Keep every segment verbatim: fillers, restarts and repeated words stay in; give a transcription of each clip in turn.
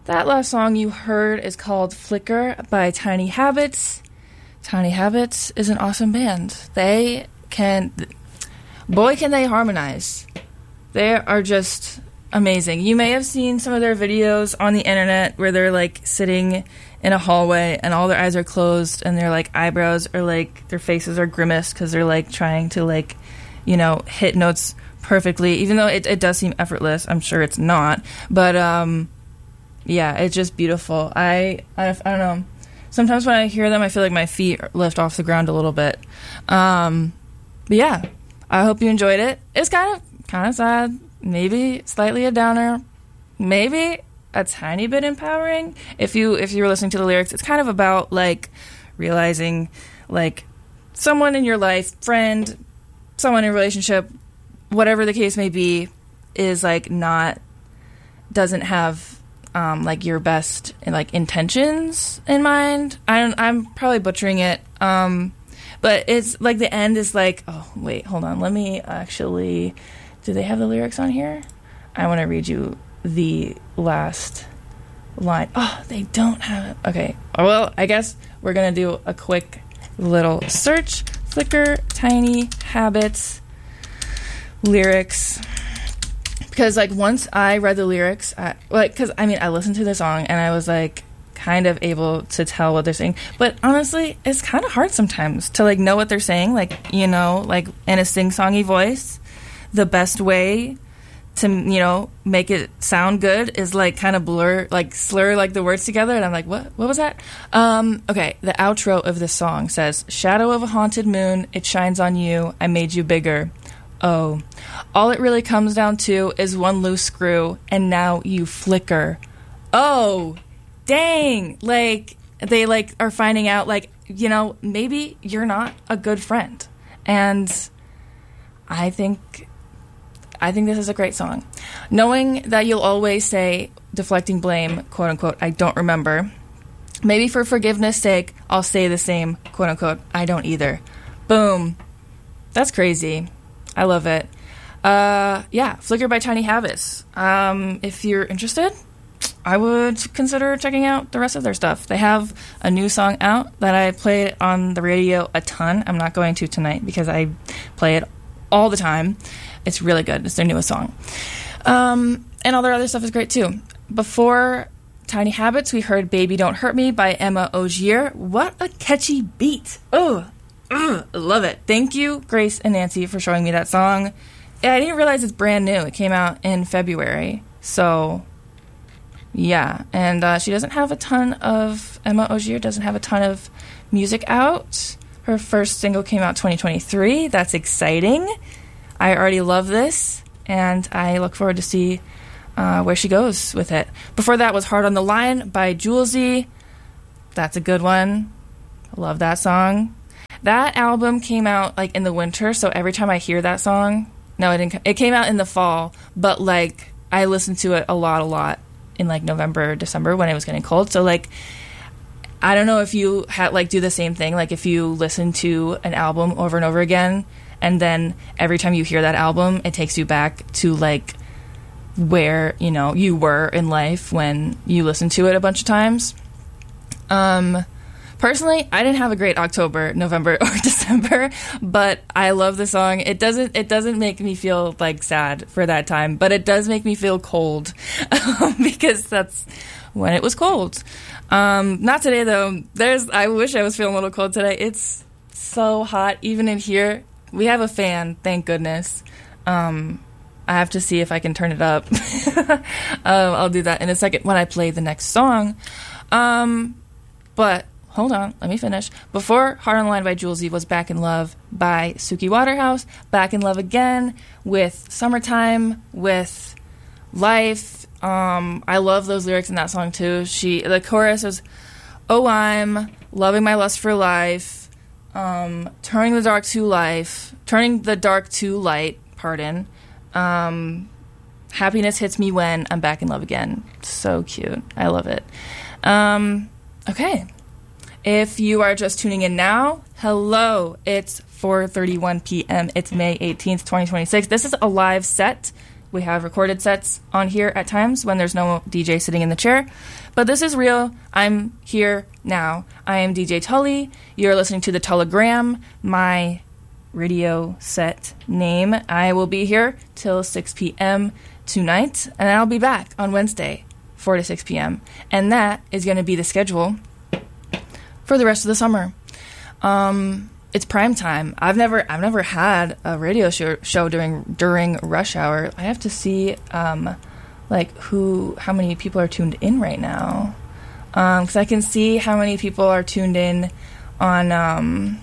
That last song you heard is called Flicker by Tiny Habits. Tiny Habits is an awesome band. They can, boy, can they harmonize. They are just amazing. You may have seen some of their videos on the internet where they're like sitting in a hallway and all their eyes are closed and their like eyebrows are like, their faces are grimaced because they're like trying to like, you know, hit notes perfectly, even though it, it does seem effortless. I'm sure it's not, but um yeah, it's just beautiful. I, I I don't know, sometimes when I hear them I feel like my feet lift off the ground a little bit. Um but yeah, I hope you enjoyed it. It's kind of kind of sad, maybe slightly a downer, maybe a tiny bit empowering. If you if you're listening to the lyrics, it's kind of about like realizing like someone in your life, friend, someone in a relationship, whatever the case may be, is like not doesn't have um, like your best like intentions in mind. I don't, I'm probably butchering it, um, but it's like the end is like, oh wait, hold on, let me actually. Do they have the lyrics on here? I want to read you the last line. Oh, they don't have it. Okay. Well, I guess we're gonna do a quick little search. Flicker, Tiny Habits, lyrics, because like once I read the lyrics, I, like because I mean I listened to the song and I was like kind of able to tell what they're saying, but honestly it's kind of hard sometimes to like know what they're saying, like, you know, like in a sing-songy voice. The best way to, you know, make it sound good is like kind of blur, like slur like the words together, and I'm like, what what was that? Um okay, the outro of this song says, shadow of a haunted moon, it shines on you, I made you bigger. Oh, all it really comes down to is one loose screw, and now you flicker. Oh, dang. Like they like are finding out like, you know, maybe you're not a good friend. And I think I think this is a great song. Knowing that you'll always say, deflecting blame, quote unquote, I don't remember. Maybe for forgiveness' sake, I'll say the same, quote unquote, I don't either. Boom. That's crazy. I love it. Uh, yeah, Flicker by Tiny Habits. Um, if you're interested, I would consider checking out the rest of their stuff. They have a new song out that I play on the radio a ton. I'm not going to tonight because I play it all the time. It's really good. It's their newest song. Um, and all their other stuff is great too. Before Tiny Habits, we heard Baby Don't Hurt Me by Emma Ogier. What a catchy beat. Oh, I love it. Thank you, Grace and Nancy, for showing me that song. I didn't realize it's brand new. It came out in February. So, yeah. And uh, she doesn't have a ton of, Emma Ogier doesn't have a ton of music out. Her first single came out twenty twenty-three. That's exciting. I already love this, and I look forward to see uh, where she goes with it. Before that was Hard on the Line by Julesy. That's a good one. I love that song. That album came out like in the winter, so every time I hear that song, no, it didn't. It came out in the fall, but like I listened to it a lot, a lot in like November, December when it was getting cold. So like, I don't know if you had like do the same thing. Like if you listen to an album over and over again, and then every time you hear that album, it takes you back to like where, you know, you were in life when you listened to it a bunch of times. Um, personally, I didn't have a great October, November, or December, but I love the song. It doesn't, it doesn't make me feel like sad for that time, but it does make me feel cold because that's when it was cold. Um, not today though. There's, I wish I was feeling a little cold today. It's so hot, even in here. We have a fan, thank goodness. Um, I have to see if I can turn it up. um, I'll do that in a second when I play the next song. Um, but hold on, let me finish. Before Hard on the Line by Julesy was Back in Love by Suki Waterhouse. Back in Love again with Summertime, with Life. Um, I love those lyrics in that song too. She, the chorus was, oh, I'm loving my lust for life. Um, turning the dark to life, turning the dark to light, pardon. Um, happiness hits me when I'm back in love again. So cute. I love it. Um, okay. If you are just tuning in now, hello. It's four thirty-one p.m. It's May eighteenth, twenty twenty-six. This is a live set We have recorded sets on here at times when there's no D J sitting in the chair. But this is real. I'm here now. I am D J Tully. You're listening to the Tulligram, my radio set name. I will be here till six p.m. tonight, and I'll be back on Wednesday, four to six p.m. And that is going to be the schedule for the rest of the summer. Um, it's prime time. I've never, I've never had a radio show, show during during rush hour. I have to see, um, like who, how many people are tuned in right now, because um, I can see how many people are tuned in on, um,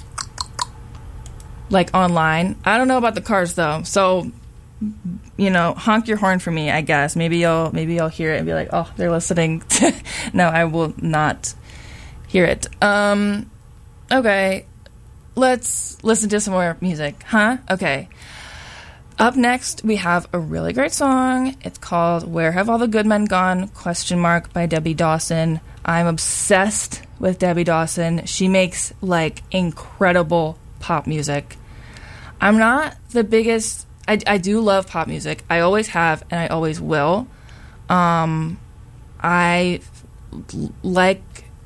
like online. I don't know about the cars though, so you know, honk your horn for me. I guess maybe you'll maybe you'll hear it and be like, oh, they're listening. No, I will not hear it. Um, okay. Let's listen to some more music, huh? Okay. Up next, we have a really great song. It's called Where Have All the Good Men Gone? Question mark by Debbie Dawson. I'm obsessed with Debbie Dawson. She makes, like, incredible pop music. I'm not the biggest... I, I do love pop music. I always have, and I always will. Um, I like...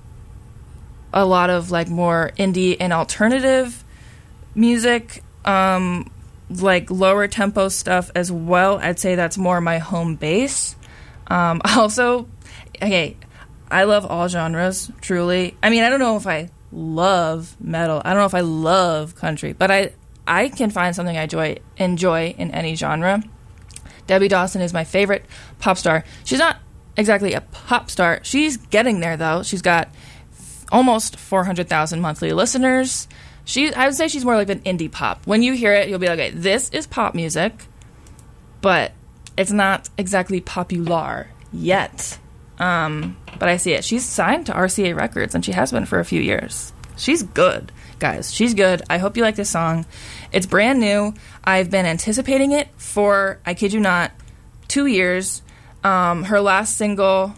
a lot of like more indie and alternative music, um, like lower tempo stuff as well. I'd say that's more my home base. Um, also, okay, I love all genres, truly. I mean, I don't know if I love metal. I don't know if I love country, but I I can find something I enjoy enjoy in any genre. Debbie Dawson is my favorite pop star. She's not exactly a pop star. She's getting there though. She's got almost four hundred thousand monthly listeners. She, I would say she's more like an indie pop. When you hear it, you'll be like, okay, this is pop music, but it's not exactly popular yet. Um, but I see it. She's signed to R C A Records, and she has been for a few years. She's good, guys. She's good. I hope you like this song. It's brand new. I've been anticipating it for, I kid you not, two years. Um, her last single...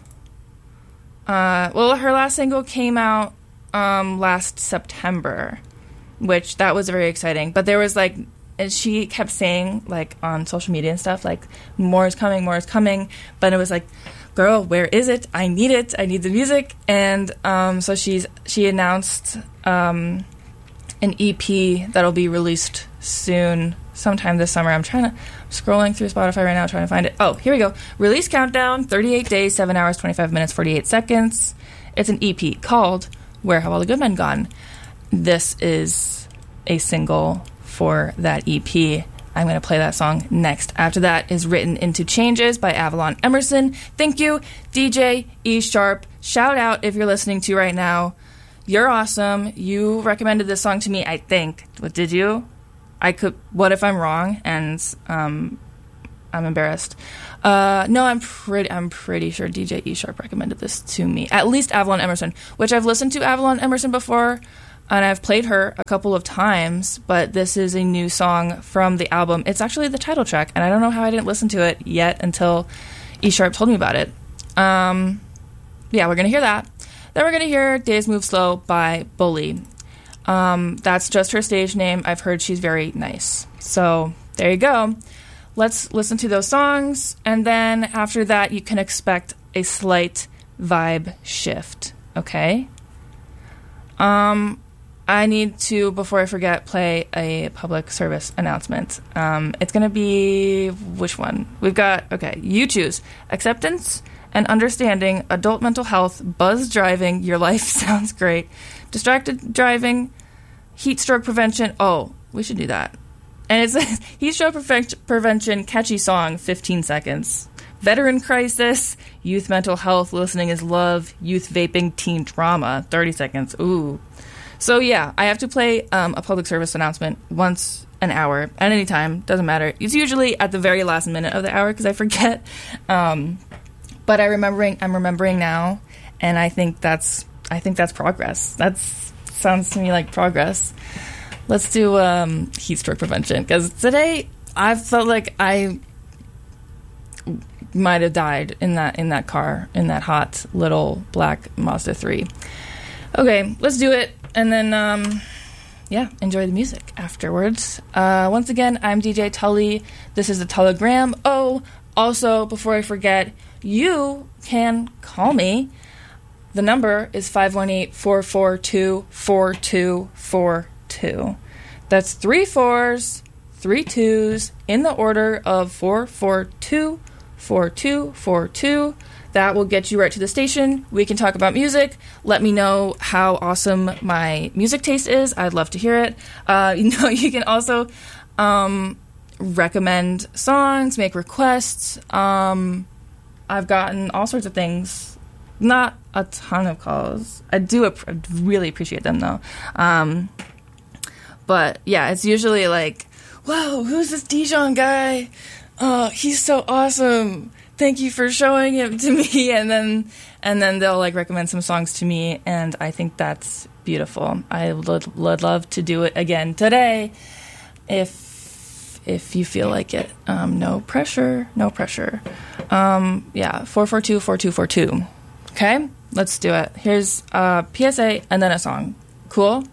Uh, well, her last single came out um, last September, which that was very exciting. But there was like, and she kept saying like on social media and stuff, like more is coming, more is coming. But it was like, girl, where is it? I need it. I need the music. And um, so she's she announced um, an E P that'll be released soon, sometime this summer. I'm trying to I'm scrolling through Spotify right now trying to find it. Oh, here we go. Release countdown, thirty-eight days, seven hours, twenty-five minutes, forty-eight seconds. It's an E P called Where Have All the Good Men Gone? This is a single for that E P. I'm going to play that song next. After that is Written into Changes by Avalon Emerson. Thank you, D J E Sharp. Shout out if you're listening to right now. You're awesome. You recommended this song to me, I think. What did you? I could. What if I'm wrong? And um, I'm embarrassed. Uh, no, I'm pretty. I'm pretty sure D J E Sharp recommended this to me. At least Avalon Emerson, which I've listened to Avalon Emerson before, and I've played her a couple of times. But this is a new song from the album. It's actually the title track, and I don't know how I didn't listen to it yet until E Sharp told me about it. Um, yeah, we're gonna hear that. Then we're gonna hear "Days Move Slow" by Bully. Um, that's just her stage name. I've heard she's very nice. So there you go. Let's listen to those songs. And then after that, you can expect a slight vibe shift. Okay? Um, I need to, before I forget, play a public service announcement. Um, it's going to be, which one? We've got, okay, you choose. Acceptance and understanding, adult mental health, buzz driving, your life sounds great. Distracted driving, heat stroke prevention. Oh, we should do that. And it's heat stroke preve- prevention, catchy song, fifteen seconds. Veteran crisis, youth mental health, listening is love, youth vaping, teen drama, thirty seconds. Ooh. So yeah, I have to play um, a public service announcement once an hour at any time. Doesn't matter. It's usually at the very last minute of the hour because I forget. Um, but I remembering. I'm remembering now, and I think that's. I think that's progress. That sounds to me like progress. Let's do um, heat stroke prevention, because today I felt like I might have died in that in that car, in that hot little black Mazda three. Okay, let's do it, and then um, yeah, enjoy the music afterwards. Uh, once again, I'm D J Tully. This is the Telegram. Oh, also, before I forget, you can call me. The number is five one eight, four four two, four two four two. That's three fours, three twos, in the order of four four two, four two four two. That will get you right to the station. We can talk about music. Let me know how awesome my music taste is. I'd love to hear it. Uh, you know, you can also um, recommend songs, make requests. Um, I've gotten all sorts of things. Not a ton of calls. I do ap- really appreciate them, though. Um, but, yeah, it's usually like, whoa, who's this Dijon guy? Oh, he's so awesome. Thank you for showing him to me. And then and then they'll like recommend some songs to me, and I think that's beautiful. I would, would love to do it again today if if you feel like it. Um, no pressure, no pressure. Um, yeah, four four two, four two four two. Okay, let's do it. Here's a P S A and then a song. Cool?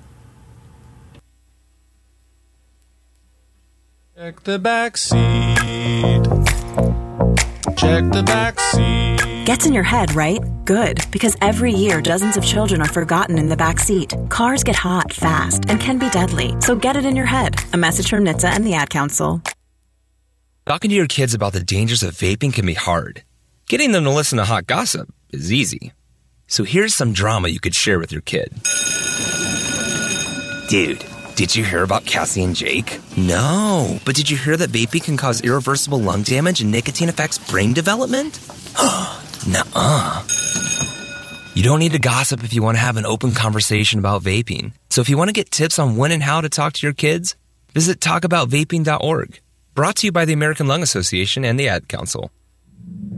Check the back seat. Check the back seat. Gets in your head, right? Good, because every year dozens of children are forgotten in the back seat. Cars get hot fast and can be deadly, so get it in your head. A message from N H T S A and the Ad Council. Talking to your kids about the dangers of vaping can be hard. Getting them to listen to hot gossip is easy. So here's some drama you could share with your kid. Dude, did you hear about Cassie and Jake? No, but did you hear that vaping can cause irreversible lung damage and nicotine affects brain development? Nuh-uh. You don't need to gossip if you want to have an open conversation about vaping. So if you want to get tips on when and how to talk to your kids, visit talk about vaping dot org. Brought to you by the American Lung Association and the Ad Council.